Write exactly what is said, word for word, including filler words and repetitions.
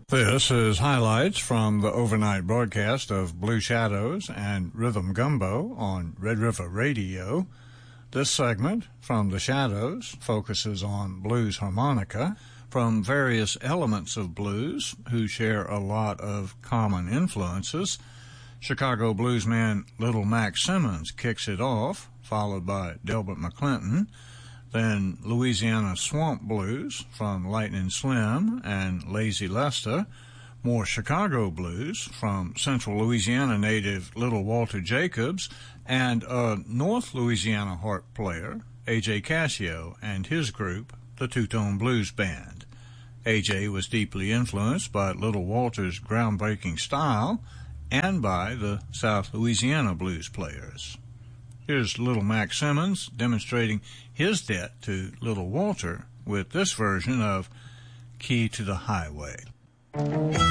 This is highlights from the overnight broadcast of Blue Shadows and Rhythm Gumbo on Red River Radio. This segment, From the Shadows, focuses on blues harmonica from various elements of blues who share a lot of common influences. Chicago bluesman Little Mac Simmons kicks it off, followed by Delbert McClinton. Then Louisiana Swamp Blues from Lightning Slim and Lazy Lester. More Chicago blues from Central Louisiana native Little Walter Jacobs and a North Louisiana harp player, A J Cascio, and his group, the Two-Tone Blues Band. A J was deeply influenced by Little Walter's groundbreaking style and by the South Louisiana blues players. Here's Little Mac Simmons demonstrating his debt to Little Walter with this version of Key to the Highway.